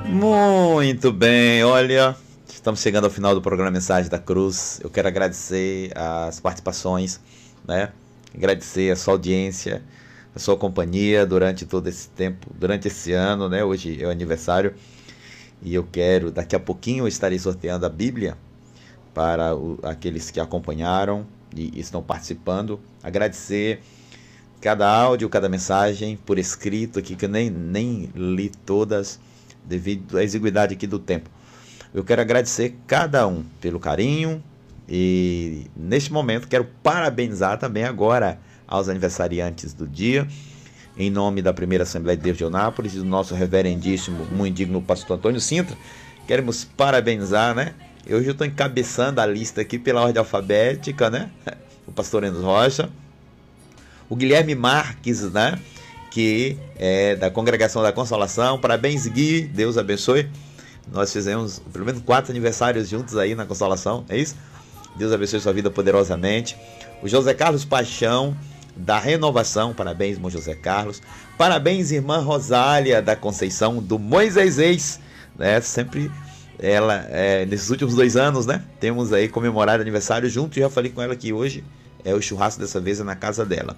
Muito bem, olha, estamos chegando ao final do programa Mensagem da Cruz. Eu quero agradecer as participações, né? Agradecer a sua audiência, a sua companhia durante todo esse tempo, durante esse ano, né? Hoje é o aniversário e eu quero, daqui a pouquinho eu estarei sorteando a Bíblia para aqueles que acompanharam e estão participando. Agradecer cada áudio, cada mensagem por escrito aqui, que eu nem li todas devido à exiguidade aqui do tempo. Eu quero agradecer cada um pelo carinho e neste momento quero parabenizar também agora aos aniversariantes do dia, em nome da Primeira Assembleia de Deus de Eunápolis e do nosso reverendíssimo, muito digno pastor Antônio Sintra. Queremos parabenizar, né? Eu já estou encabeçando a lista aqui pela ordem alfabética, né? O pastor Enos Rocha, o Guilherme Marques, né? Que é da Congregação da Consolação. Parabéns, Gui, Deus abençoe. Nós fizemos pelo menos 4 aniversários juntos aí na Consolação, é isso? Deus abençoe sua vida poderosamente. O José Carlos Paixão, da Renovação, parabéns, irmão José Carlos. Parabéns, irmã Rosália da Conceição, do Moisés, né? Sempre ela, nesses últimos 2 anos, né? Temos aí comemorado aniversário junto, e já falei com ela que hoje é o churrasco, dessa vez é na casa dela.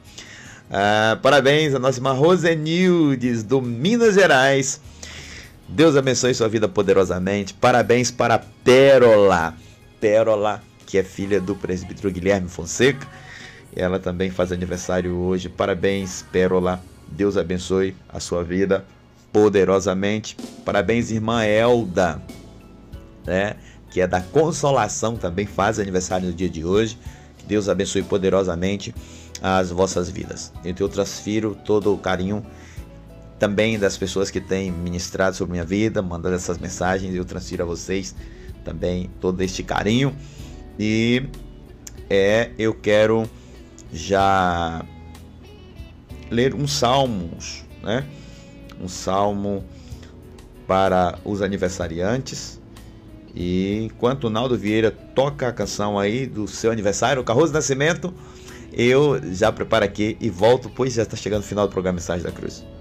Parabéns a nossa irmã Rosenildes, do Minas Gerais. Deus abençoe sua vida poderosamente. Parabéns para Pérola, que é filha do presbítero Guilherme Fonseca. Ela também faz aniversário hoje. Parabéns, Pérola. Deus abençoe a sua vida poderosamente. Parabéns, irmã Elda, né, que é da Consolação, também faz aniversário no dia de hoje. Que Deus abençoe poderosamente as vossas vidas. Entre eu transfiro todo o carinho também das pessoas que têm ministrado sobre minha vida, mandando essas mensagens. Eu transfiro a vocês também todo este carinho. E eu quero já ler um salmos, né? Um salmo para os aniversariantes. E enquanto o Naldo Vieira toca a canção aí do seu aniversário, o Carroso Nascimento, eu já preparo aqui e volto, pois já está chegando o final do programa Mensagem da Cruz.